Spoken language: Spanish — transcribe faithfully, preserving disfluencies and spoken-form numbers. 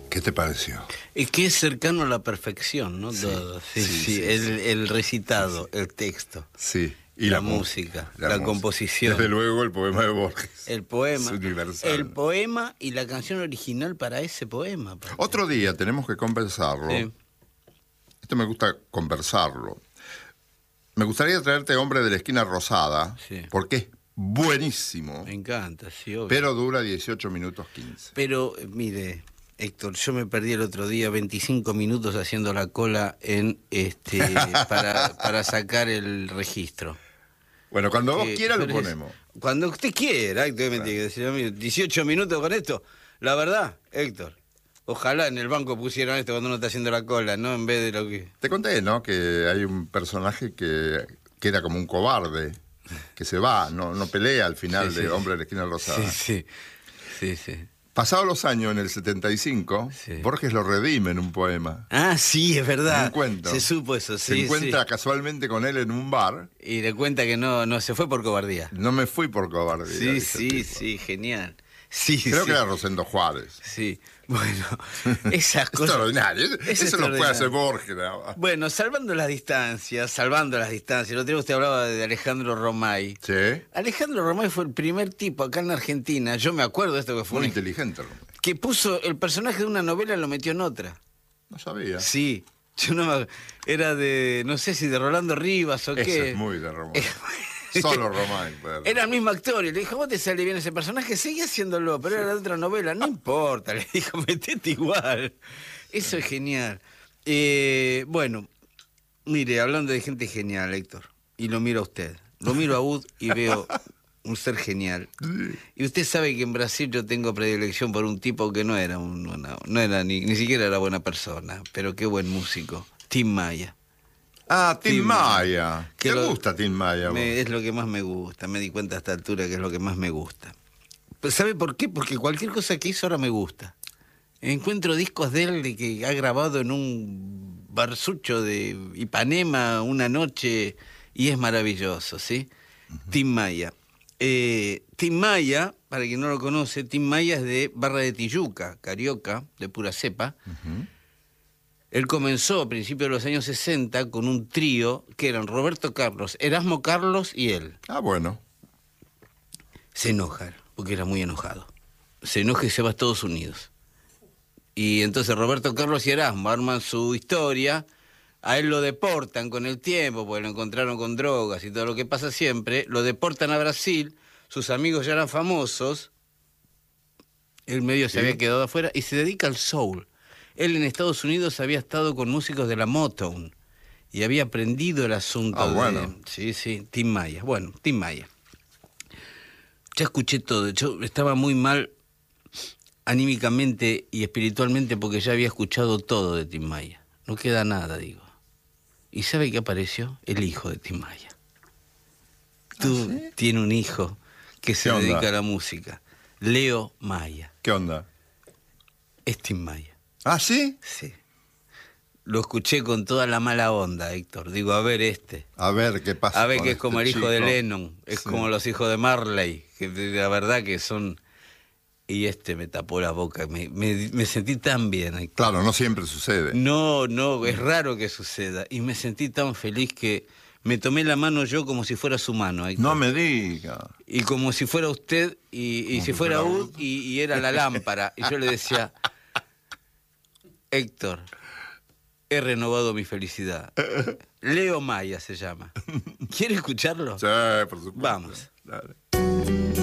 ¿Qué te pareció? Es que es cercano a la perfección, ¿no? Sí, Todo. Sí, sí, sí, sí, el, sí. el recitado, Sí, sí. el texto. Sí. Y la, la música, la, la música. composición. Desde luego el poema de Borges. El poema. Es universal. El poema y la canción original para ese poema. Porque... Otro día tenemos que conversarlo. Sí. Esto me gusta conversarlo. Me gustaría traerte Hombre de la Esquina Rosada, Sí. porque es buenísimo. Me encanta, sí, obvio. Pero dura dieciocho minutos quince. Pero, mire, Héctor, yo me perdí el otro día veinticinco minutos haciendo la cola en este para, para sacar el registro. Bueno, cuando Que, vos quieras lo pero es- ponemos. Cuando usted quiera, Héctor, me tiene que decir a mí, dieciocho minutos con esto. La verdad, Héctor, ojalá en el banco pusieran esto cuando uno está haciendo la cola, ¿no? En vez de lo que... Te conté, ¿no? Que hay un personaje que queda como un cobarde, que se va, no, no pelea al final Sí, de sí. Hombre de la Esquina Rosada. Sí, sí, sí, sí. Pasados los años, en el setenta y cinco, Sí. Borges lo redime en un poema. Ah, sí, es verdad. En un cuento. Se supo eso, sí, Se encuentra sí. casualmente con él en un bar. Y le cuenta que no, no se fue por cobardía. No me fui por cobardía. Sí, dice el sí, tipo. sí, genial. Sí, Creo sí. que era Rosendo Juárez. Sí, bueno, esas cosas... Extraordinario. Eso, Es eso lo puede extraordinario. hacer Borges. ¿No? Bueno, salvando las distancias, salvando las distancias. El otro día usted hablaba de Alejandro Romay. Sí. Alejandro Romay fue el primer tipo acá en Argentina, yo me acuerdo de esto que fue Muy un- inteligente. que puso el personaje de una novela y lo metió en otra. No sabía. Sí, yo no me... era de, no sé si de Rolando Rivas o Eso qué. es muy de Román. Solo Román. pero- Era el mismo actor y le dijo, ¿vos te sale bien ese personaje? Sigue haciéndolo, pero era de otra novela. No importa, le dijo, metete igual. Eso es genial. Eh, bueno, mire, hablando de gente genial, Héctor, y lo miro a usted. Lo miro a Ud y veo un ser genial. Y usted sabe que en Brasil yo tengo predilección por un tipo que no era, un, una- no era ni, ni siquiera era buena persona, pero qué buen músico. Tim Maya. Ah, Tim Tim Maya. Que ¿Te lo- gusta Tim Maya? Me- vos? es lo que más me gusta. Me di cuenta a esta altura que es lo que más me gusta. Pues, ¿sabe por qué? Porque cualquier cosa que hizo ahora me gusta. Encuentro discos de él de que ha grabado en un barsucho de Ipanema una noche y es maravilloso, ¿sí? Tim Maya. Eh, Tim Maya, para quien no lo conoce, Tim Maya es de Barra de Tijuca, carioca, de pura cepa. Ujú. Él comenzó a principios de los años sesenta con un trío que eran Roberto Carlos, Erasmo Carlos y él. Ah, bueno. Se enoja, porque era muy enojado. Se enoja y se va a Estados Unidos. Y entonces Roberto Carlos y Erasmo arman su historia, a él lo deportan con el tiempo, porque lo encontraron con drogas y todo lo que pasa siempre, lo deportan a Brasil, sus amigos ya eran famosos, él medio se Sí. había quedado afuera y se dedica al soul. Él en Estados Unidos había estado con músicos de la Motown y había aprendido el asunto Ah, de... bueno. Sí, sí, Tim Maya. Bueno, Tim Maya. Ya escuché todo. Yo estaba muy mal anímicamente y espiritualmente porque ya había escuchado todo de Tim Maya. No queda nada, digo. ¿Y sabe qué apareció? El hijo de Tim Maya. Tú ¿sí? tiene un hijo que se ¿Qué onda? dedica a la música. Leo Maya. ¿Qué onda? Es Tim Maya. ¿Ah, sí? Sí. Lo escuché con toda la mala onda, Héctor. Digo, a ver este. A ver qué pasa. A ver con que es este como el hijo de chico. Lennon. Es Sí. como los hijos de Marley. Que la verdad que son... Y este me tapó la boca. Me, me, me sentí tan bien, Héctor. Claro, no siempre sucede. No, no, es raro que suceda. Y me sentí tan feliz que me tomé la mano yo como si fuera su mano, Héctor. No me diga. Y como si fuera usted y, y Como si si fuera fuera Ud y, y era la lámpara. Y yo le decía, Héctor, he renovado mi felicidad. Leo Maya se llama. ¿Quiere escucharlo? Sí, por supuesto. Vamos. Dale.